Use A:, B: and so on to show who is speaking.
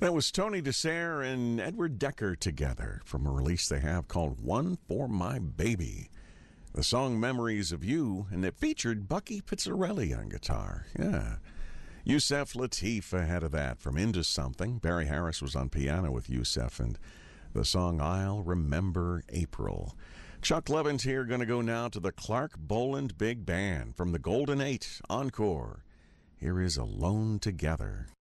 A: That was Tony DeSare and Edward Decker together from a release they have called One for My Baby. The song Memories of You, and it featured Bucky Pizzarelli on guitar. Yeah. Yusef Lateef ahead of that from Into Something. Barry Harris was on piano with Yusef, and the song I'll Remember April. Chuck Levins here, going to go now to the Clark Boland Big Band from the Golden Eight Encore. Here is Alone Together.